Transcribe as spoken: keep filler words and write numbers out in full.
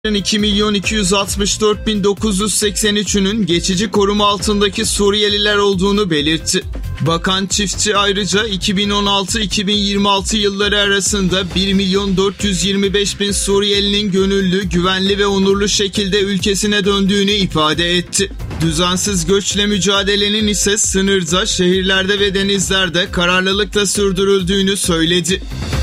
iki milyon iki yüz altmış dört bin dokuz yüz seksen üçünün geçici koruma altındaki Suriyeliler olduğunu belirtti. Bakan Çiftçi ayrıca iki bin on altı iki bin yirmi altı yılları arasında bir milyon dört yüz yirmi beş bin Suriyelinin gönüllü, güvenli ve onurlu şekilde ülkesine döndüğünü ifade etti. Düzensiz göçle mücadelenin ise sınırda, şehirlerde ve denizlerde kararlılıkla sürdürüldüğünü söyledi.